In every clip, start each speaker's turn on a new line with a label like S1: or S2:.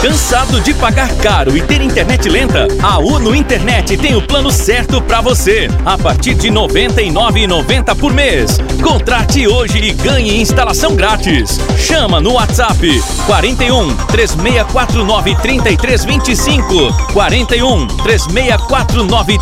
S1: Cansado de pagar caro e ter internet lenta? A Uno Internet tem o plano certo para você. A partir de R$ 99,90 por mês. Contrate hoje e ganhe instalação grátis. Chama no WhatsApp 41 3649 3325. 41 3649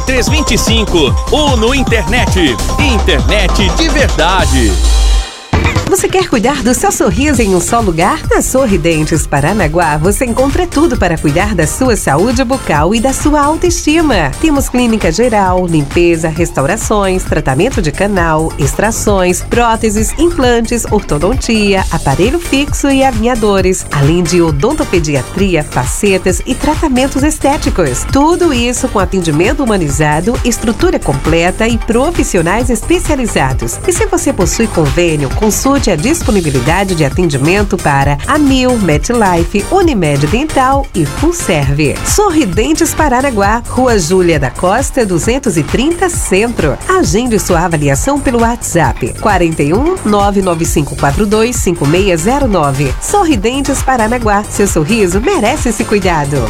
S1: 3325. Uno Internet. Internet de verdade.
S2: Você quer cuidar do seu sorriso em um só lugar? Na Sorridentes Paranaguá, você encontra tudo para cuidar da sua saúde bucal e da sua autoestima. Temos clínica geral, limpeza, restaurações, tratamento de canal, extrações, próteses, implantes, ortodontia, aparelho fixo e alinhadores, além de odontopediatria, facetas e tratamentos estéticos. Tudo isso com atendimento humanizado, estrutura completa e profissionais especializados. E se você possui convênio, consulte a disponibilidade de atendimento para Amil, MetLife, Unimed Dental e FulServe. Sorridentes Paranaguá, Rua Júlia da Costa, 230 Centro. Agende sua avaliação pelo WhatsApp 41 99542 5609. Sorridentes Paranaguá, seu sorriso merece esse cuidado.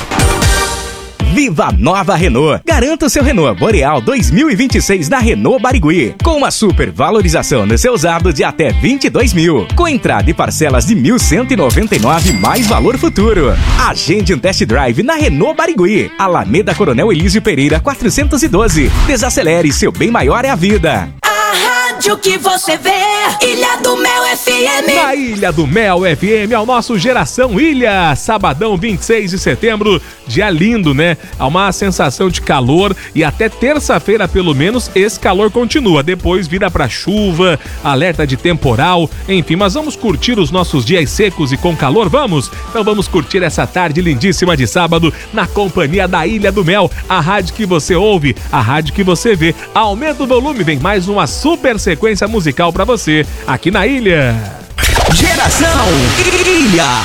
S3: Viva a nova Renault! Garanta o seu Renault Boreal 2026 na Renault Barigui, com uma super valorização no seu usado de até 22 mil, com entrada e parcelas de 1.199 mais valor futuro. Agende um test drive na Renault Barigui, Alameda Coronel Elísio Pereira 412. Desacelere, seu bem maior é a vida.
S4: A rádio que você vê, Ilha do Mel FM.
S5: Na Ilha do Mel FM, é o nosso Geração Ilha. Sabadão, 26 de setembro, dia lindo, né? Há uma sensação de calor e até terça-feira, pelo menos, esse calor continua. Depois vira pra chuva, alerta de temporal, enfim. Mas vamos curtir os nossos dias secos e com calor, vamos? Então vamos curtir essa tarde lindíssima de sábado na companhia da Ilha do Mel, a rádio que você ouve, a rádio que você vê. Aumenta o volume, vem mais uma super sequência musical pra você aqui na Ilha.
S3: Geração Ilha.